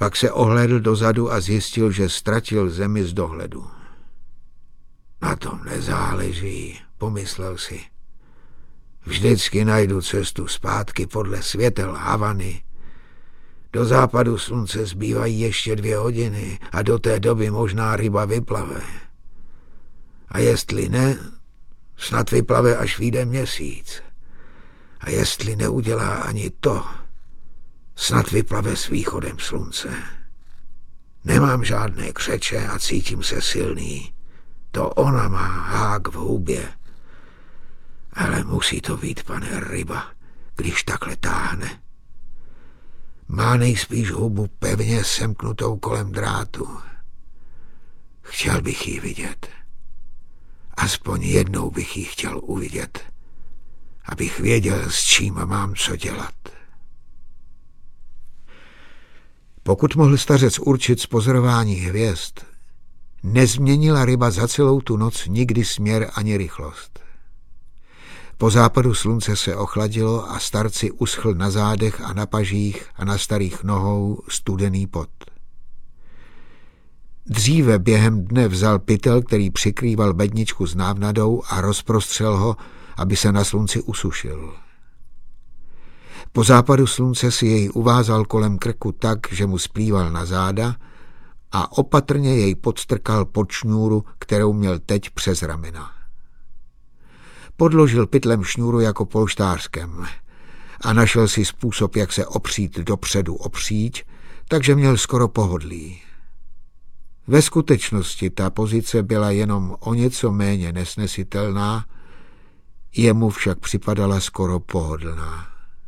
Pak se ohlédl dozadu a zjistil, že ztratil zemi z dohledu. Na tom nezáleží, pomyslel si. Vždycky najdu cestu zpátky podle světel Havany. Do západu slunce zbývají ještě 2 hodiny a do té doby možná ryba vyplave. A jestli ne, snad vyplave, až vyjde měsíc. A jestli neudělá ani to, snad vyplave s východem slunce. Nemám žádné křeče a cítím se silný. To ona má hák v hubě. Ale musí to být, pane, ryba, když takhle táhne. Má nejspíš hubu pevně semknutou kolem drátu. Chtěl bych ji vidět. Aspoň jednou bych ji chtěl uvidět, abych věděl, s čím mám co dělat. Pokud mohl stařec určit z pozorování hvězd, nezměnila ryba za celou tu noc nikdy směr ani rychlost. Po západu slunce se ochladilo a starci uschl na zádech a na pažích a na starých nohou studený pot. Dříve během dne vzal pytel, který přikrýval bedničku s návnadou, a rozprostřel ho, aby se na slunci usušil. Po západu slunce si jej uvázal kolem krku tak, že mu splýval na záda, a opatrně jej podstrkal pod šňůru, kterou měl teď přes ramena. Podložil pytlem šňůru jako polštářkem a našel si způsob, jak se opřít dopředu opříč, takže měl skoro pohodlí. Ve skutečnosti ta pozice byla jenom o něco méně nesnesitelná, jemu však připadala skoro pohodlná.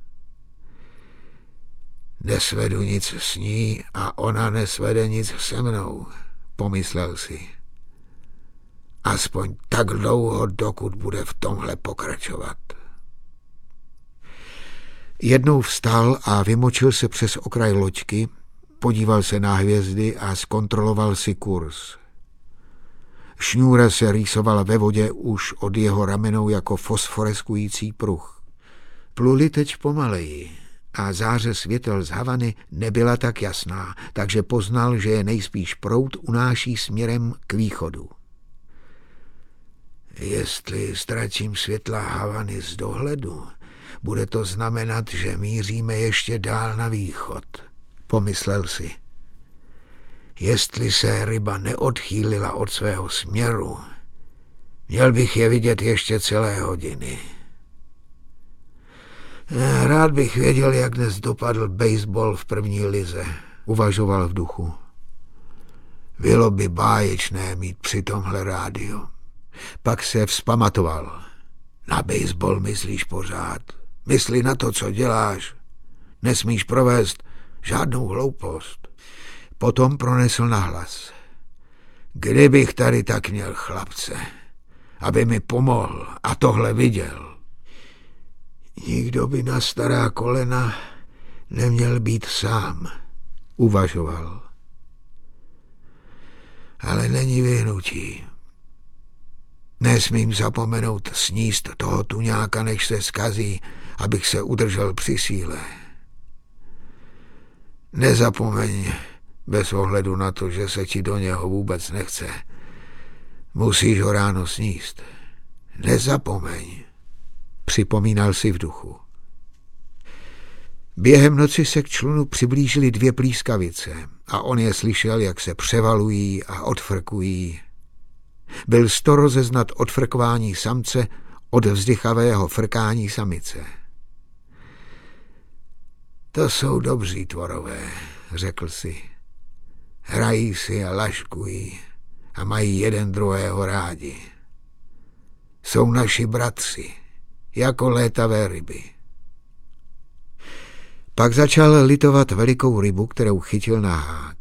Nesvedu nic s ní a ona nesvede nic se mnou, pomyslel si. Aspoň tak dlouho, dokud bude v tomhle pokračovat. Jednou vstal a vymočil se přes okraj loďky, podíval se na hvězdy a zkontroloval si kurz. Šňůra se rýsovala ve vodě už od jeho ramenou jako fosforeskující pruh. Pluli teď pomaleji a záře světel z Havany nebyla tak jasná, takže poznal, že je nejspíš proud unáší směrem k východu. Jestli ztratím světla Havany z dohledu, bude to znamenat, že míříme ještě dál na východ, pomyslel si. Jestli se ryba neodchýlila od svého směru, měl bych je vidět ještě celé hodiny. Rád bych věděl, jak dnes dopadl baseball v první lize, uvažoval v duchu. Bylo by báječné mít při tomhle rádio. Pak se vzpamatoval. Na baseball myslíš pořád. Mysli na to, co děláš. Nesmíš provést žádnou hloupost. Potom pronesl nahlas. Kdybych tady tak měl chlapce, aby mi pomohl a tohle viděl. Nikdo by na stará kolena neměl být sám, uvažoval. Ale není vyhnutí. Nesmím zapomenout sníst toho tuňáka, než se zkazí, abych se udržel při síle. Nezapomeň, bez ohledu na to, že se ti do něho vůbec nechce. Musíš ho ráno sníst. Nezapomeň, připomínal si v duchu. Během noci se k člunu přiblížily 2 plískavice a on je slyšel, jak se převalují a odfrkují. Byl sto rozeznat odfrkování samce od vzdychavého frkání samice. To jsou dobří tvorové, řekl si. Hrají si a laškují a mají jeden druhého rádi. Jsou naši bratři, jako létavé ryby. Pak začal litovat velikou rybu, kterou chytil na hák.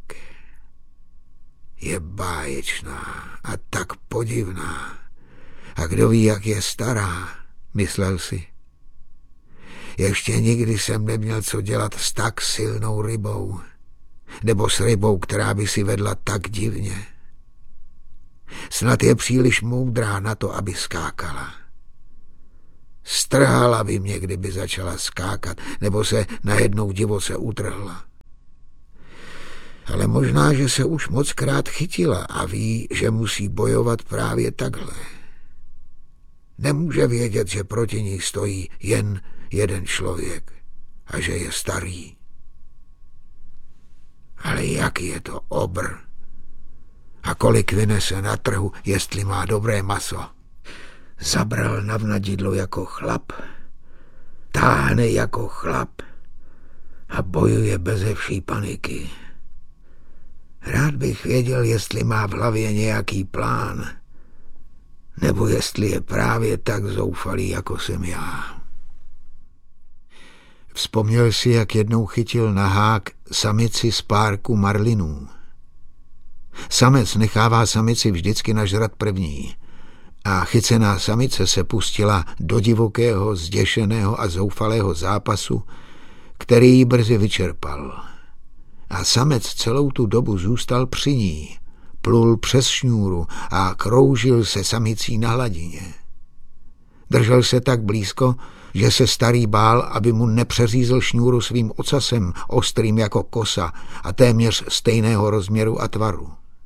Je báječná a tak podivná. A kdo ví, jak je stará, myslel si. Ještě nikdy jsem neměl co dělat s tak silnou rybou, nebo s rybou, která by si vedla tak divně. Snad je příliš moudrá na to, aby skákala. Strhala by mě, kdyby začala skákat, nebo se najednou divoce utrhla. Ale možná, že se už mockrát chytila a ví, že musí bojovat právě takhle. Nemůže vědět, že proti ní stojí jen jeden člověk a že je starý. Ale jaký je to obr? A kolik vynese na trhu, jestli má dobré maso? Zabral navnadidlo jako chlap, táhne jako chlap a bojuje beze vší paniky. Rád bych věděl, jestli má v hlavě nějaký plán, nebo jestli je právě tak zoufalý, jako jsem já. Vzpomněl si, jak jednou chytil na hák samici z párku marlinů. Samec nechává samici vždycky nažrat první a chycená samice se pustila do divokého, zděšeného a zoufalého zápasu, který ji brzy vyčerpal. A samec celou tu dobu zůstal při ní, plul přes šňůru a kroužil se samicí na hladině. Držel se tak blízko, že se starý bál, aby mu nepřeřízl šňůru svým ocasem, ostrým jako kosa a téměř stejného rozměru a tvaru.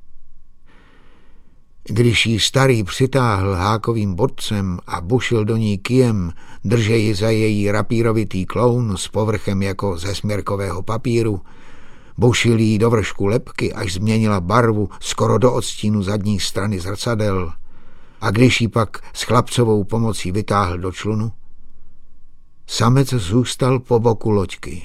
Když jí starý přitáhl hákovým bodcem a bušil do ní kyjem, drže ji za její rapírovitý kloun s povrchem jako ze směrkového papíru, bušil jí do vršku lebky, až změnila barvu skoro do odstínu zadní strany zrcadel, a když ji pak s chlapcovou pomocí vytáhl do člunu, samec zůstal po boku loďky.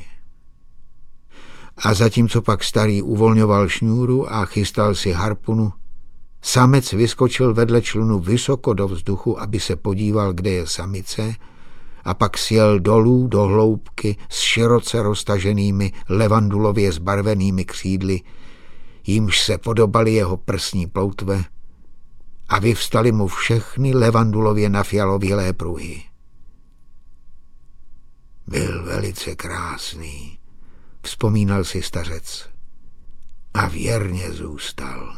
A zatímco pak starý uvolňoval šňůru a chystal si harpunu, samec vyskočil vedle člunu vysoko do vzduchu, aby se podíval, kde je samice, a pak sjel dolů do hloubky s široce roztaženými levandulově zbarvenými křídly, jímž se podobaly jeho prsní ploutve, a vyvstaly mu všechny levandulově nafialovělé pruhy. Byl velice krásný, vzpomínal si stařec, a věrně zůstal.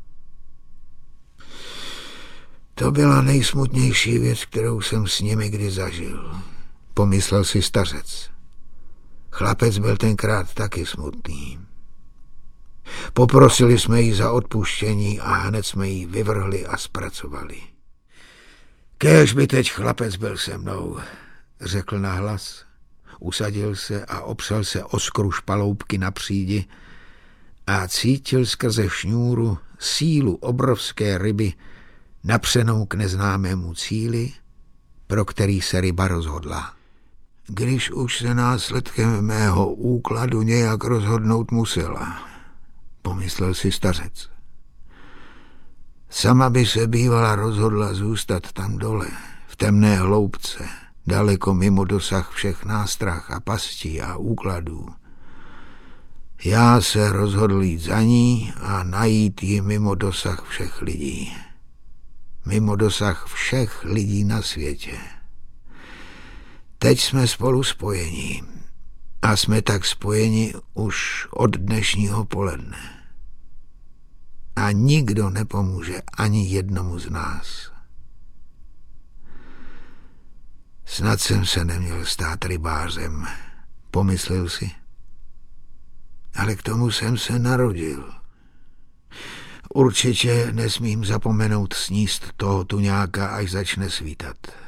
To byla nejsmutnější věc, kterou jsem s nimi kdy zažil, pomyslel si stařec. Chlapec byl tenkrát taky smutný. Poprosili jsme ji za odpuštění a hned jsme ji vyvrhli a zpracovali. Kéž by teď chlapec byl se mnou, řekl nahlas. Usadil se a opřel se o skru špaloupky na přídi a cítil skrze šňůru sílu obrovské ryby, napřenou k neznámému cíli, pro který se ryba rozhodla. Když už se následkem mého úkladu nějak rozhodnout musela, pomyslel si stařec. Sama by se bývala rozhodla zůstat tam dole, v temné hloubce, daleko mimo dosah všech nástrah a pastí a úkladů. Já se rozhodl jít za ní a najít ji mimo dosah všech lidí. Mimo dosah všech lidí na světě. Teď jsme spolu spojení a jsme tak spojeni už od dnešního poledne. A nikdo nepomůže ani jednomu z nás. Snad jsem se neměl stát rybářem, pomyslel si. Ale k tomu jsem se narodil. Určitě nesmím zapomenout sníst toho tuňáka, až začne svítat.